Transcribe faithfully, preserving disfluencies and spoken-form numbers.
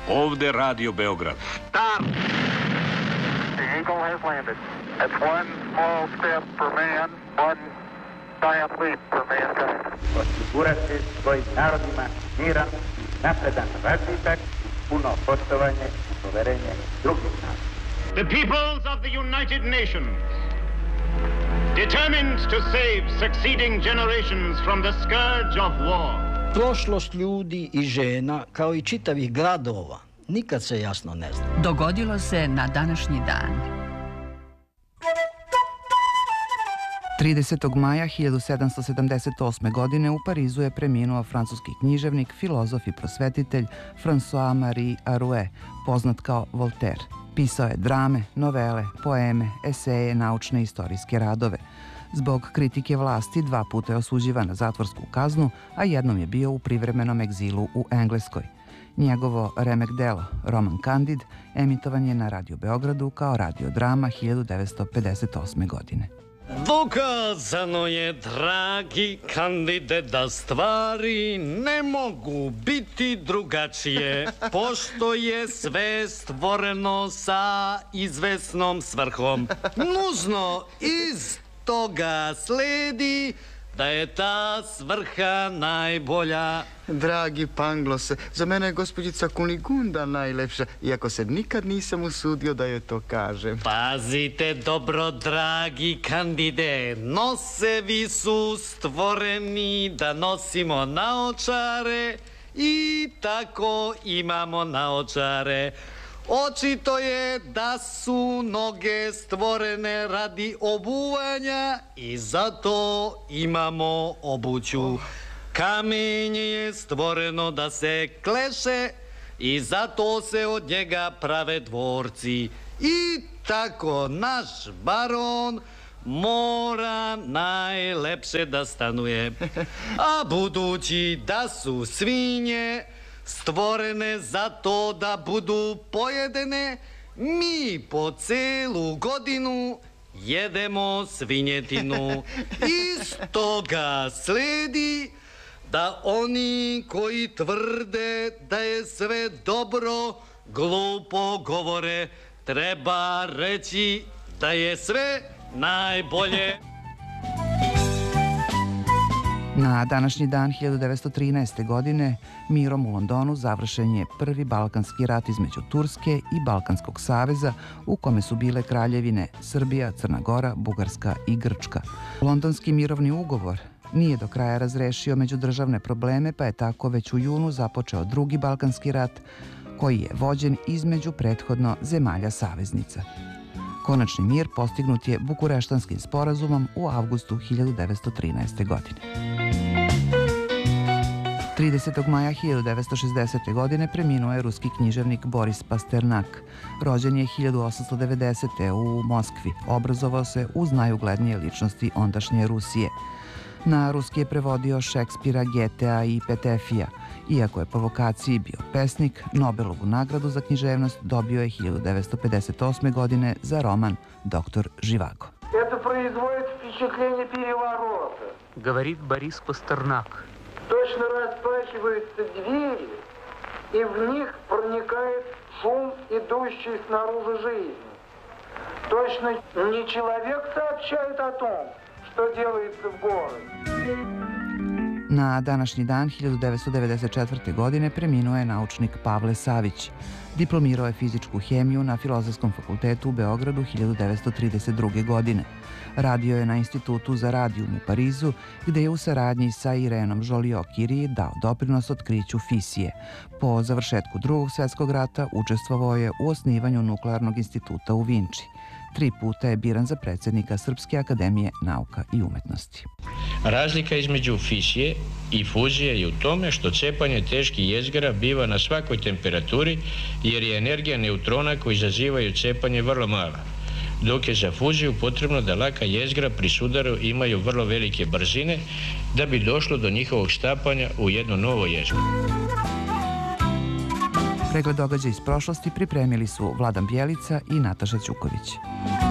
Ovde Radio Beograd. Stop! The Eagle has landed. That's one small step for man, one giant leap for mankind. Osigurati svojim narodima miran, napredan razvitak, puno poštovanje i poverenje drugih naroda. The peoples of the United Nations, determined to save succeeding generations from the scourge of war. Prošlost ljudi i žena, kao i čitavih gradova, nikad se jasno ne zna. Dogodilo se na današnji dan. tridesetog maja hiljadu sedamsto sedamdeset osme. godine u Parizu je preminuo francuski književnik, filozof i prosvetitelj François-Marie Arouet, poznat kao Voltaire. Pisao je drame, novele, poeme, eseje, naučne i istorijske radove. Zbog kritike vlasti dva puta je osuđivan na zatvorsku kaznu, a jednom je bio u privremenom egzilu u Engleskoj. Njegovo remek delo, roman Kandid, emitovan je na Radio Beogradu kao radiodrama hiljadu devetsto pedeset osme. godine. Dokazano je, dragi Kandide, da stvari ne mogu biti drugačije, pošto je sve stvoreno sa izvesnom svrhom. Nužno iz toga sledi da je ta svrha najbolja. Dragi Panglose, za mene je gospođica Kunigunda najlepša, iako se nikad nisam usudio da joj to kažem. Pazite dobro, dragi Kandide, nosevi su stvoreni da nosimo naočare i tako imamo naočare. Očito je da su noge stvorene radi obuvanja i zato imamo obuću. Kamenje je stvoreno da se kleše i zato se od njega prave dvorci. I tako naš baron mora najlepše da stanuje. A budući da su svinje stvorene zato da budu pojedene, mi po celu godinu jedemo svinjetinu. Iz toga sledi da oni koji tvrde da je sve dobro glupo govore. Treba reći da je sve najbolje. Na današnji dan hiljadu devetsto trinaeste. godine mirom u Londonu završen je prvi Balkanski rat između Turske i Balkanskog saveza, u kome su bile kraljevine Srbija, Crna Gora, Bugarska i Grčka. Londonski mirovni ugovor nije do kraja razrešio međudržavne probleme, pa je tako već u junu započeo drugi Balkanski rat, koji je vođen između prethodno zemalja saveznica. Konačni mir postignut je Bukureštanskim sporazumom u avgustu hiljadu devetsto trinaeste. godine. tridesetog maja hiljadu devetsto šezdesete. godine preminuo je ruski književnik Boris Pasternak. Rođen je hiljadu osamsto devedesete. u Moskvi. Obrazovao se uz najuglednije ličnosti ondašnje Rusije. Na ruski je prevodio Šekspira, Getea i Petefija. Iako je po vokaciji bio pesnik, Nobelovu nagradu za književnost dobio je hiljadu devetsto pedeset osme. godine za roman Doktor Živago. Это производит впечатление переворота. Говорит Борис Пастернак. Точно распахиваются двери, и в них проникает шум, идущий снаружи жизни. Точно не человек сообщает о том, что делается в городе. Na današnji dan hiljadu devetsto devedeset četvrte. godine preminuo je naučnik Pavle Savić. Diplomirao je fizičku hemiju na Filozofskom fakultetu u Beogradu hiljadu devetsto trideset druge. godine. Radio je na Institutu za radijum u Parizu, gde je u saradnji sa Irenom Joliot-Curie dao doprinos otkriću fisije. Po završetku Drugog svjetskog rata učestvovao je u osnivanju Nuklearnog instituta u Vinči. Tri puta je biran za predsjednika Srpske akademije nauka i umetnosti. Razlika između fisije i fuzije je u tome što cepanje teških jezgra biva na svakoj temperaturi, jer je energija neutrona koji izazivaju cepanje vrlo mala, dok je za fuziju potrebno da laka jezgra pri sudaru imaju vrlo velike brzine da bi došlo do njihovog štapanja u jedno novo jezgro. Pregled događaja iz prošlosti pripremili su Vladan Bjelica i Nataša Ćuković.